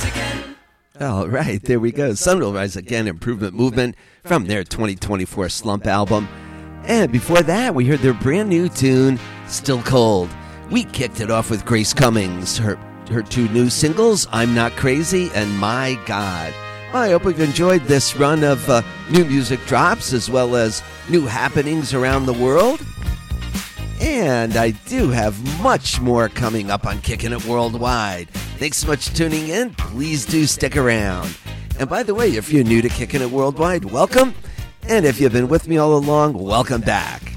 All right, there we go. Sun Will Rise Again, Improvement Movement from their 2024 Slump album. And before that, we heard their brand new tune, Still Cold. We kicked it off with Grace Cummings, her two new singles, I'm Not Crazy and My God. Well, I hope you've enjoyed this run of new music drops as well as new happenings around the world. And I do have much more coming up on Kicking It Worldwide. Thanks so much for tuning in. Please do stick around. And by the way, if you're new to Kicking It Worldwide, welcome. And if you've been with me all along, welcome back.